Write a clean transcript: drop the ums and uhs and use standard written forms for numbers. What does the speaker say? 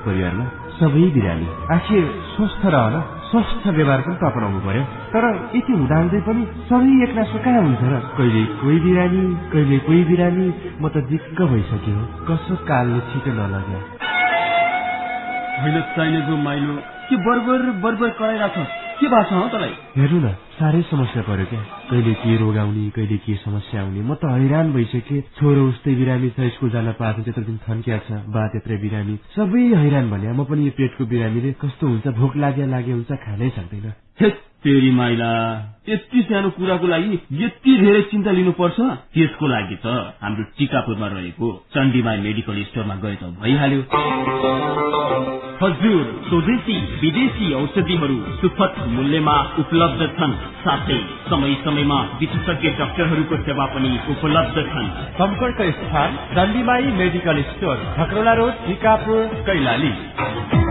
परिवारमा सबै बिरामी। आखिर स्वस्थ रहन स्वस्थ व्यवहार पनि त अपनाउनु पर्यो। तर यति हुँदाहुँदै पनि सबै एकनासो कहाँ हुन्छ र? कहिले कोही बिरामी कहिले कोही बिरामी। म त दिक्क भइसक्यो। कसो कालले छिटो नलग्यो। होइन चाहिनेको माइलो के बरबर कराइराख के भएको छ तँलाई? हेर्नु न साह्रै समस्या पर्यो क्या। कहिले के रोग आउने कहिले के समस्या आउने। म त हैरान भइसके। छोरो उस्तै बिरामी छ, स्कुल जान पाएको त्यत्रो दिन थन्किया छ, बा त्यत्रै बिरामी, सबै हैरान भने। म पनि यो पेटको बिरामीले कस्तो हुन्छ, भोक लागे हुन्छ, खानै सक्दैन। तेरी माइला यति सानो कुराको लागि यति धेरै चिन्ता लिनुपर्छ? त्यसको लागि त हाम्रो टिकापुरमा रहेको चण्डीमाई मेडिकल स्टोरमा गए त भइहाल्यो। हजुर स्वदेशी विदेशी औषधिहरू सुपथ मूल्यमा उपलब्ध छन्। साथै समय समयमा विशेषज्ञ डाक्टरहरूको सेवा पनि उपलब्ध छन्। सम्पर्क स्थान चण्डीमाई medical store, खकरोला road, Tikapur, Kailali.